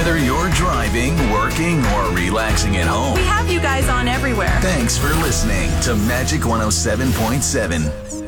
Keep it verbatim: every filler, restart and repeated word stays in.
Whether you're driving, working, or relaxing at home, we have you guys on everywhere. Thanks for listening to Magic one oh seven point seven.